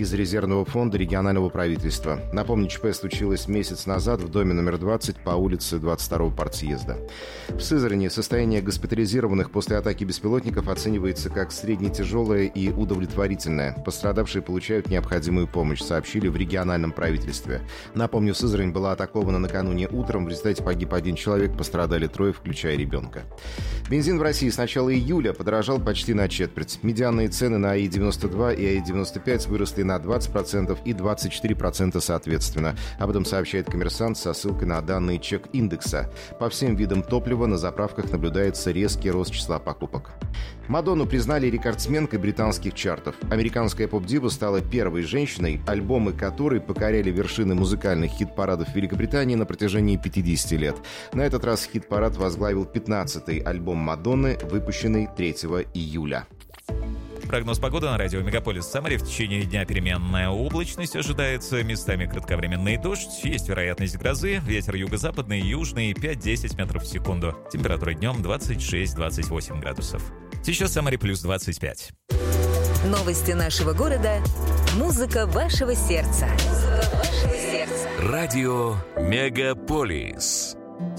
из резервного фонда регионального правительства. Напомню, ЧП случилось месяц назад в доме номер 20 по улице 22-го партсъезда. В Сызрани состояние госпитализированных после атаки беспилотников оценивается как средне-тяжелое и удовлетворительное. Пострадавшие получают необходимую помощь, сообщили в региональном правительстве. Напомню, Сызрань была атакована накануне утром. В результате погиб 1 человек, пострадали 3, включая ребенка. Бензин в России с начала июля подорожал почти на четверть. Медианные цены на АИ-92 и АИ-95 выросли на 20% и 24% соответственно. Об этом сообщает «Коммерсант» со ссылкой на данные чек-индекса. По всем видам топлива на заправках наблюдается резкий рост числа покупок. Мадонну признали рекордсменкой британских чартов. Американская поп-дива стала первой женщиной, альбомы которой покоряли вершины музыкальных хит-парадов Великобритании на протяжении 50 лет. На этот раз хит-парад возглавил 15-й альбом Мадонны, выпущенный 3 июля. Прогноз погоды на радио Мегаполис Самаре. В течение дня переменная облачность ожидается, местами кратковременный дождь, есть вероятность грозы, ветер юго-западный, южный 5-10 метров в секунду. Температура днем 26-28 градусов. Сейчас в Самаре плюс 25. Новости нашего города. Музыка вашего сердца. Радио Мегаполис.